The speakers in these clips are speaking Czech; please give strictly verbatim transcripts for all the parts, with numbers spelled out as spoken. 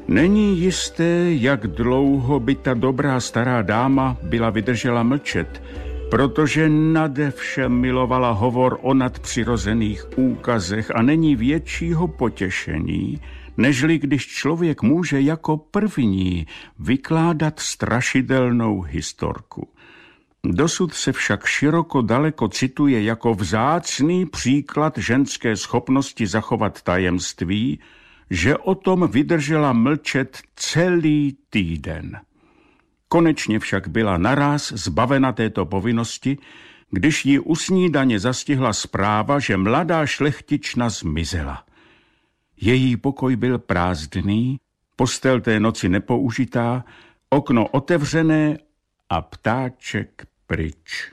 Není jisté, jak dlouho by ta dobrá stará dáma byla vydržela mlčet, protože nade vše milovala hovor o nadpřirozených úkazech a není většího potěšení, nežli když člověk může jako první vykládat strašidelnou historku. Dosud se však široko daleko cituje jako vzácný příklad ženské schopnosti zachovat tajemství, že o tom vydržela mlčet celý týden. Konečně však byla naráz zbavena této povinnosti, když ji u snídaně zastihla zpráva, že mladá šlechtična zmizela. Její pokoj byl prázdný, postel té noci nepoužitá, okno otevřené a ptáček pryč.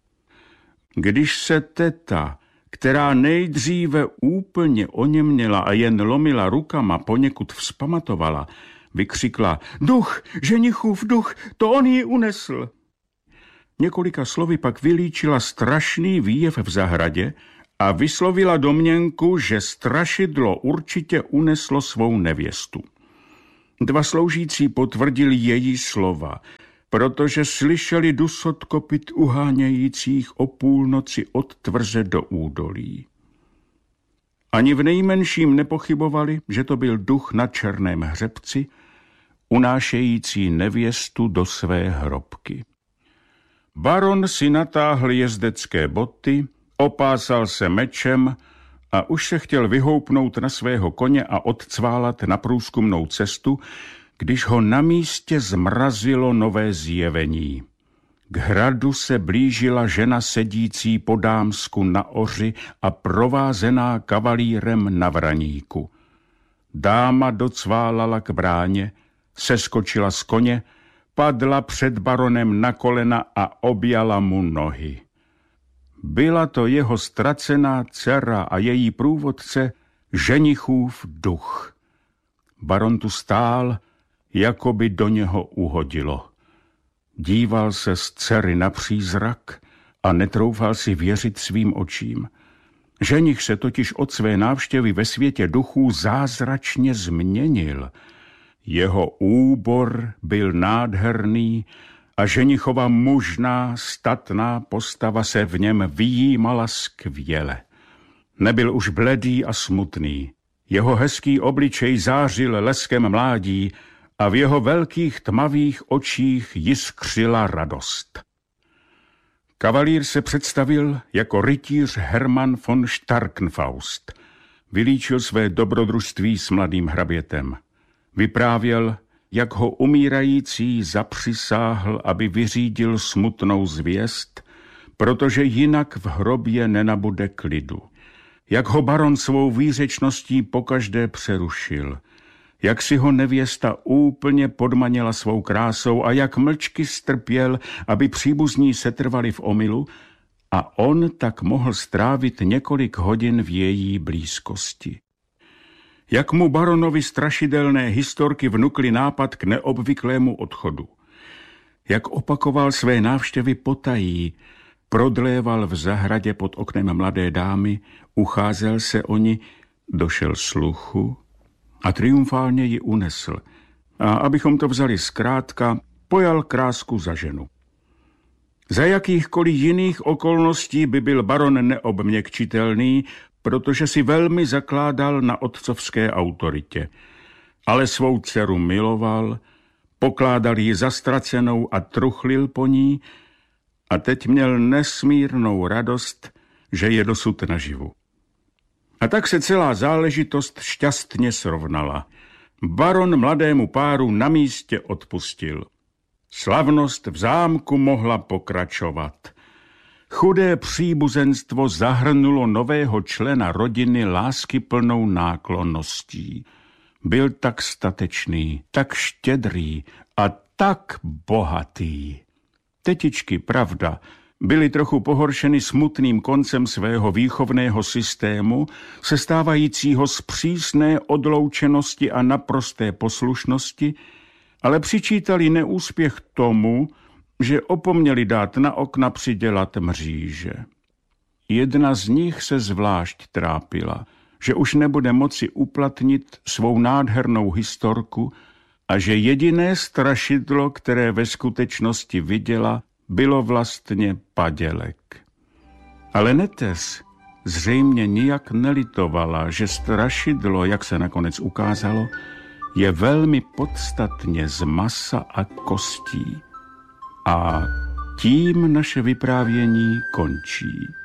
Když se teta, která nejdříve úplně oněměla a jen lomila rukama, poněkud vzpamatovala, vykřikla: Duch, ženichův duch, to on ji unesl. Několika slovy pak vylíčila strašný výjev v zahradě a vyslovila domněnku, že strašidlo určitě uneslo svou nevěstu. Dva sloužící potvrdili její slova, protože slyšeli dusot kopyt uhánějících o půlnoci od tvrze do údolí. Ani v nejmenším nepochybovali, že to byl duch na černém hřebci, unášející nevěstu do své hrobky. Baron si natáhl jezdecké boty, opásal se mečem a už se chtěl vyhoupnout na svého koně a odcválat na průzkumnou cestu, když ho na místě zmrazilo nové zjevení. K hradu se blížila žena sedící po dámsku na oři a provázená kavalírem na vraníku. Dáma docválala k bráně, seskočila z koně, padla před baronem na kolena a objala mu nohy. Byla to jeho ztracená dcera a její průvodce, ženichův duch. Baron tu stál, jako by do něho uhodilo. Díval se z dcery na přízrak a netroufal si věřit svým očím. Ženich se totiž od své návštěvy ve světě duchů zázračně změnil. Jeho úbor byl nádherný a ženichova mužná, statná postava se v něm vyjímala skvěle. Nebyl už bledý a smutný. Jeho hezký obličej zářil leskem mládí a v jeho velkých tmavých očích jiskřila radost. Kavalír se představil jako rytíř Hermann von Starkenfaust. Vylíčil své dobrodružství s mladým hrabětem. Vyprávěl, jak ho umírající zapřisáhl, aby vyřídil smutnou zvěst, protože jinak v hrobě nenabude klidu. Jak ho baron svou výřečností pokaždé přerušil, jak si ho nevěsta úplně podmanila svou krásou a jak mlčky strpěl, aby příbuzní setrvali v omylu a on tak mohl strávit několik hodin v její blízkosti. Jak mu baronovi strašidelné historky vnukly nápad k neobvyklému odchodu. Jak opakoval své návštěvy potají, prodléval v zahradě pod oknem mladé dámy, ucházel se o ni, došel sluchu a triumfálně ji unesl. A abychom to vzali zkrátka, pojal krásku za ženu. Za jakýchkoliv jiných okolností by byl baron neobměkčitelný, protože si velmi zakládal na otcovské autoritě. Ale svou dceru miloval, pokládal ji za ztracenou a truchlil po ní a teď měl nesmírnou radost, že je dosud naživu. A tak se celá záležitost šťastně srovnala. Baron mladému páru na místě odpustil. Slavnost v zámku mohla pokračovat. Chudé příbuzenstvo zahrnulo nového člena rodiny láskyplnou náklonností. Byl tak statečný, tak štědrý a tak bohatý. Tetičky, pravda, byly trochu pohoršeny smutným koncem svého výchovného systému, sestávajícího z přísné odloučenosti a naprosté poslušnosti, ale přičítali neúspěch tomu, že opomněli dát na okna přidělat mříže. Jedna z nich se zvlášť trápila, že už nebude moci uplatnit svou nádhernou historku a že jediné strašidlo, které ve skutečnosti viděla, bylo vlastně padělek. Ale Netes zřejmě nijak nelitovala, že strašidlo, jak se nakonec ukázalo, je velmi podstatně z masa a kostí. A tím naše vyprávění končí.